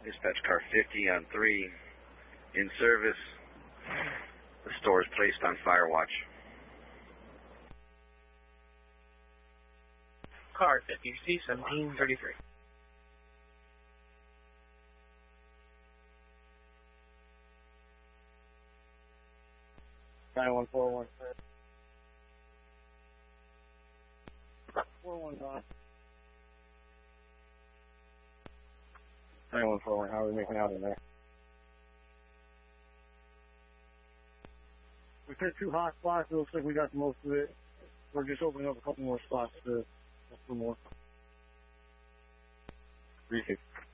Dispatch car 50 on 3 in service. The store is placed on fire watch. Car 50, C-1733. Nine 141. 41 gone. 9141, how are we making out in there? We took 2 hot spots. It looks like we got most of it. We're just opening up a couple more spots to look for more. 360.